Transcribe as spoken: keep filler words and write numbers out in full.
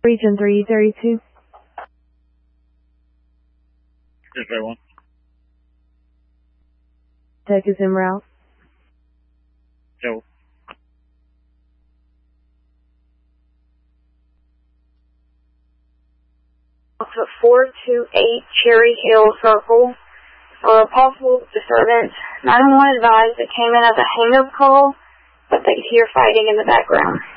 Region three thirty-two. Here's Ray one. Tech is en route. Joe. four two eight Cherry Hill Circle. Uh, possible disturbance. nine one one advised it came in as a hang-up call, but they could hear fighting in the background.